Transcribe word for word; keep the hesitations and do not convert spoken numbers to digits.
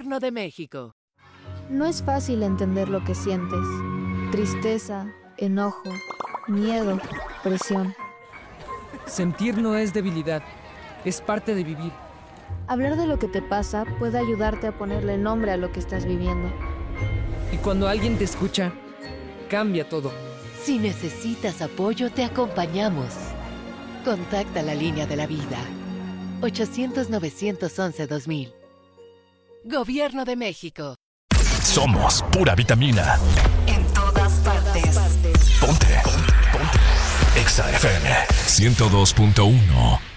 Gobierno de México. No es fácil entender lo que sientes. Tristeza, enojo, miedo, presión. Sentir no es debilidad, es parte de vivir. Hablar de lo que te pasa puede ayudarte a ponerle nombre a lo que estás viviendo. Y cuando alguien te escucha, cambia todo. Si necesitas apoyo, te acompañamos. Contacta la línea de la vida. ochocientos, novecientos once, dos mil. Gobierno de México. Somos pura vitamina. En todas partes. Ponte. Ponte. Ponte. Exa F M ciento dos punto uno.